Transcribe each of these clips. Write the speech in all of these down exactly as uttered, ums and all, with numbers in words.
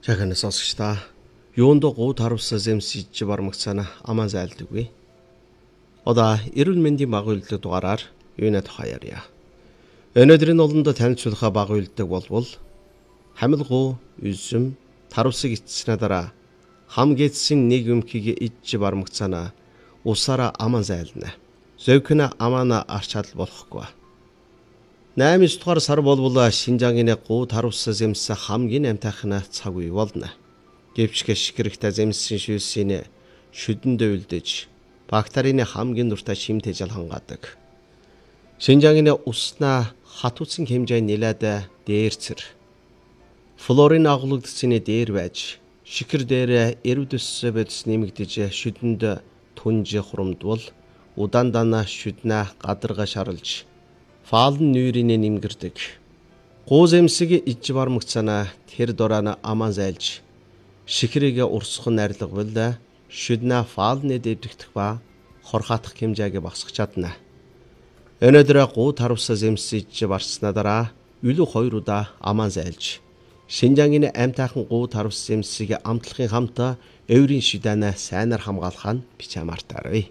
Жахана сонсогчдаа юунд гоо таравсаас эмсэж бармагцаана аман зайлдаггүй. Одоо эрүүл мэндийн баг үйлдэл дугаараар юунаа тухаяарья. Өнөөдрийн олондо танилцуулах баг үйлдэл болвол хамилгуу үзэм таравсыг эцснэ дараа хам гээдсэн нэг өмхийг иж бармагцаана усаараа аман зайлна. Зövкнэ амаана арчаал болохгүй. наймын дугаар сар болвол Шинжаагийн гоо таравсаас эмс хамгийн амтайхна цаг үе болно. Гэвч шигрэхтэй эмсэн шүүсийн шүдэндээ үлдэж бактерийн хамгийн дуртай шимтэж хангадаг. Шинжаагийн уснаа хатууцын хэмжээ нэлээд дээрцэр. Флорин агуулгдсны дээр байж шикэр дээр эрүүдэс бэдс нэмэгдэж шүдэнд түнж хурамдвал удаандана шүднэ гадарга шаралж фаалн нүүрийн нэмгэрдэг. Гууз эмсэг иж бармагцаана тэр дораана аман зайлж шикрийг урсгах найрлагвал шүднэ фаалны дэвдэгдэх ба хорхаатах хэмжээг багасгах чадна. Өнөөдөр гуу таравсаас эмсэж барснаа дараа үлүү хоёр удаа аман зайлж Шинжаагийн амтайхан гуу таравс эмсэг амтлахын хамт өврийн шүдэнэ сайнаар хамгаалах нь бичээмартаарай.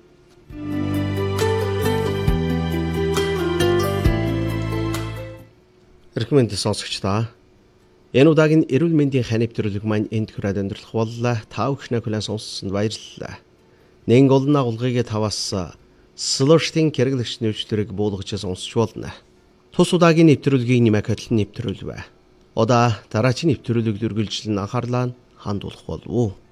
Рекоменд сонсогчдаа энэ удаагийн эрүүл мэндийн хань нэвтрүүлэг маань энд хүрээд өндөрлөх боллоо. Та бүхнээ хүлээн сонссонд баярлалаа. Нэн голна гулгыг таваас слоштын хэрэглэгч нөхцөлийг буулгаж сонсч болно. Тус удаагийн нэвтрүүлгийн нэмэх хөтлөн нэвтрүүлвэ. Одоо дараагийн нэвтрүүлэг үргэлжлэн анхаарлаа хандуулах болов уу?